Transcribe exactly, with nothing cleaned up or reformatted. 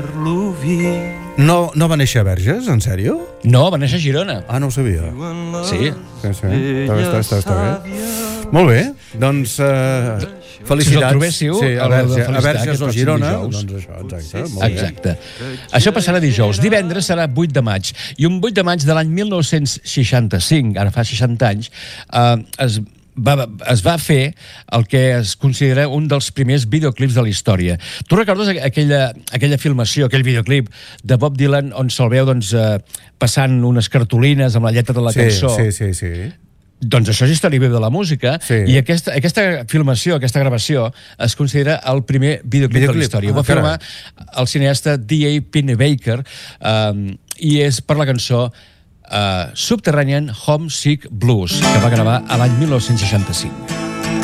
No, no va néixer a Verges, en sèrio? No, va néixer a Girona. Ah, no ho sabia. Sí. Sí, sí. Està bé, està, està, està bé. Molt bé, doncs uh, felicitats. Si us el trobéssiu, sí, a, el Verge, de a Verges o Girona. dijous. Doncs això, exacte. Molt Exacte. Això passarà dijous. Divendres serà vuit de maig. I un vuit de maig de l'any mil nou-cents seixanta-cinc, ara fa seixanta anys, eh, es Va, es va fer el que es considera un dels primers videoclips de la història. Tu recordes aquella, aquella filmació, aquell videoclip de Bob Dylan on se'l veu doncs, eh, passant unes cartolines amb la lletra de la sí, cançó? Sí, sí, sí. Doncs això és història viva de la música, sí. I aquesta, aquesta filmació, aquesta gravació, es considera el primer videoclip, videoclip. de la història. Ah, Ho va filmar el cineasta D A Pennebaker um, i és per la cançó Uh, Subterranean Homesick Blues, que va gravar a l'any mil nou-cents seixanta-cinc.